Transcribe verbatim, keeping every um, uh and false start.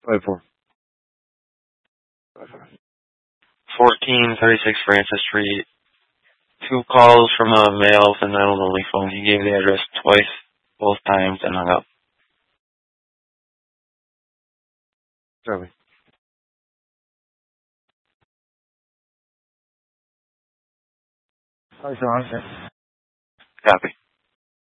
Five four. fourteen thirty-six Francis Street. Two calls from a male from nine only phone. He gave the address twice, both times, and hung up. Copy. Hi, Sean. Copy.